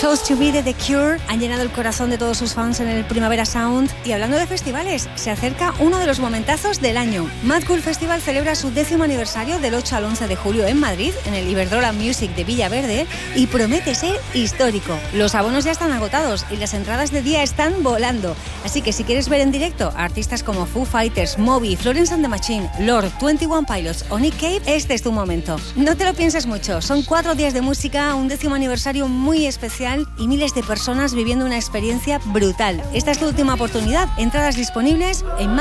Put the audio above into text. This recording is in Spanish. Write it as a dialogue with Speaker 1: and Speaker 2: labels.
Speaker 1: Toast to Be de The Cure han llenado el corazón de todos sus fans en el Primavera Sound. Y hablando de festivales, se acerca uno de los momentazos del año. Mad Cool Festival celebra su 10º aniversario del 8 al 11 de julio en Madrid, en el Iberdrola Music de Villaverde, y promete ser histórico. Los abonos ya están agotados y las entradas de día están volando. Así que si quieres ver en directo a artistas como Foo Fighters, Moby, Florence and the Machine, Lord, 21 Pilots o Nick Cave, este es tu momento. No te lo pienses mucho, son 4 días de música, un 10º aniversario muy especial y miles de personas viviendo una experiencia brutal. Esta es tu última oportunidad. Entradas disponibles en